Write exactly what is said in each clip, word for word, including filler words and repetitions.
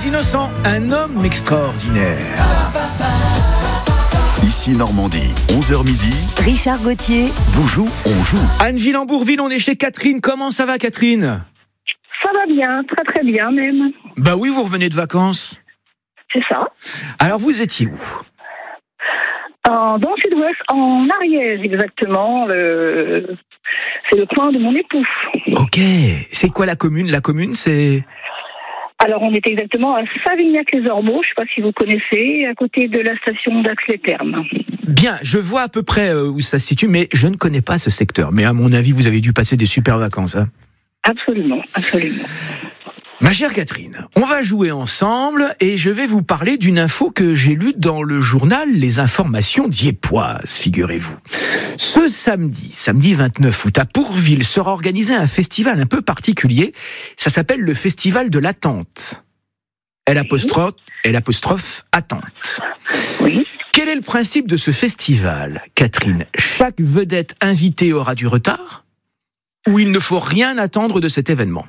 innocents, un homme extraordinaire. Ici Normandie, onze heures midi. Richard Gauthier. Bonjour, on joue. Anne Villembourville, on est chez Catherine. Comment ça va, Catherine? Ça va bien, très très bien même. Bah oui, vous revenez de vacances. C'est ça. Alors vous étiez où? En, dans le sud-ouest, en Ariège exactement. Le... C'est le coin de mon époux. Ok. C'est quoi la commune? La commune, c'est... Alors on était exactement à Savignac-les-Ormeaux, je ne sais pas si vous connaissez, à côté de la station d'Ax-les-Thermes. Bien, je vois à peu près où ça se situe, mais je ne connais pas ce secteur. Mais à mon avis, vous avez dû passer des super vacances. Hein. Absolument, absolument. Ma chère Catherine, on va jouer ensemble et je vais vous parler d'une info que j'ai lue dans le journal Les Informations Diepoises, figurez-vous. Ce samedi, samedi vingt-neuf août, à Pourville, sera organisé un festival un peu particulier. Ça s'appelle le Festival de l'Attente. L apostrophe, L apostrophe, attente. Oui. Quel est le principe de ce festival, Catherine? Chaque vedette invitée aura du retard ou il ne faut rien attendre de cet événement?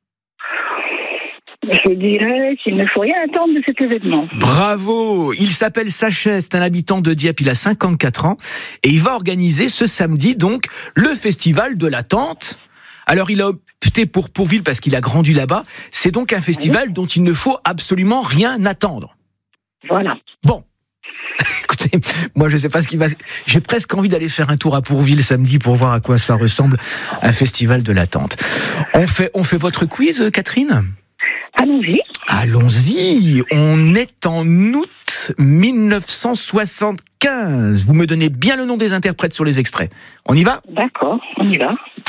Je dirais qu'il ne faut rien attendre de cet événement. Bravo! Il s'appelle Sachet, c'est un habitant de Dieppe, il a cinquante-quatre ans, et il va organiser ce samedi, donc, le festival de l'attente. Alors, il a opté pour Pourville parce qu'il a grandi là-bas. C'est donc un festival oui. dont il ne faut absolument rien attendre. Voilà. Bon. Écoutez, moi, je ne sais pas ce qui va... J'ai presque envie d'aller faire un tour à Pourville samedi pour voir à quoi ça ressemble, un festival de l'attente. On fait, on fait votre quiz, Catherine ? Allons-y. Allons-y. On est en août mille neuf cent soixante-quinze. Vous me donnez bien le nom des interprètes sur les extraits. On y va ? D'accord, on y va.